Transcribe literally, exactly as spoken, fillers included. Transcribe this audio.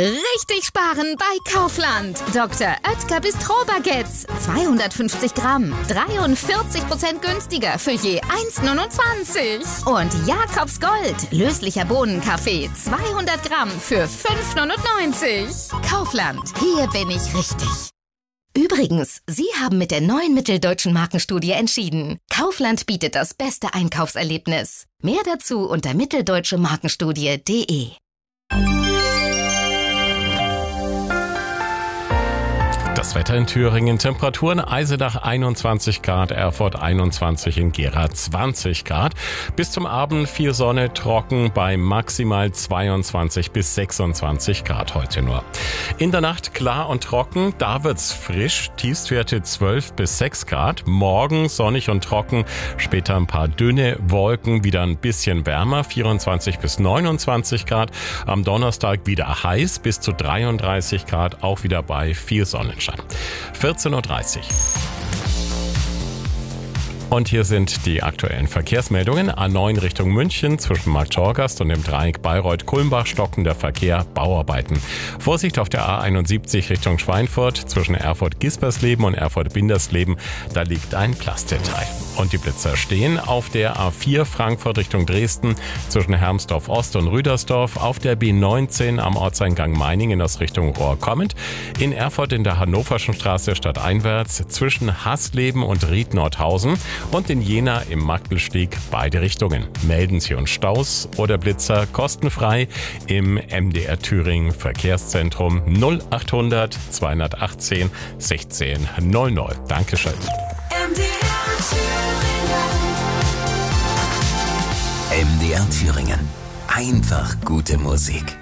Richtig sparen bei Kaufland. Doktor Oetker Bistro-Baguettes. zweihundertfünfzig Gramm. dreiundvierzig Prozent günstiger für je eins Komma neunundzwanzig. Und Jakobs Gold. Löslicher Bohnenkaffee. zweihundert Gramm für fünf Komma neunundneunzig. Kaufland. Hier bin ich richtig. Übrigens, Sie haben mit der neuen Mitteldeutschen Markenstudie entschieden. Kaufland bietet das beste Einkaufserlebnis. Mehr dazu unter mitteldeutsche markenstudie punkt de. Das Wetter in Thüringen, Temperaturen Eisenach einundzwanzig Grad, Erfurt einundzwanzig, in Gera zwanzig Grad. Bis zum Abend viel Sonne, trocken bei maximal zweiundzwanzig bis sechsundzwanzig Grad heute nur. In der Nacht klar und trocken, da wird's frisch, Tiefstwerte zwölf bis sechs Grad. Morgen sonnig und trocken, später ein paar dünne Wolken, wieder ein bisschen wärmer, vierundzwanzig bis neunundzwanzig Grad. Am Donnerstag wieder heiß, bis zu dreiunddreißig Grad, auch wieder bei viel Sonnenschein. vierzehn Uhr dreißig. Und hier sind die aktuellen Verkehrsmeldungen. A neun Richtung München zwischen Markt-Schorgast und dem Dreieck Bayreuth-Kulmbach stockender Verkehr, Bauarbeiten. Vorsicht auf der A einundsiebzig Richtung Schweinfurt zwischen Erfurt-Gispersleben und Erfurt-Bindersleben. Da liegt ein Plastdetail. Und die Blitzer stehen auf der A vier Frankfurt Richtung Dresden zwischen Hermsdorf Ost und Rüdersdorf, auf der B neunzehn am Ortseingang Meiningen aus Richtung Rohr kommend, in Erfurt in der Hannoverschen Straße stadteinwärts zwischen Hasleben und Ried-Nordhausen und in Jena im Magdelsteg beide Richtungen. Melden Sie uns Staus oder Blitzer kostenfrei im M D R Thüringen Verkehrszentrum null achthundert zweihundertachtzehn sechzehn null null. Dankeschön. M D R Thüringen. M D R Thüringen. Einfach gute Musik.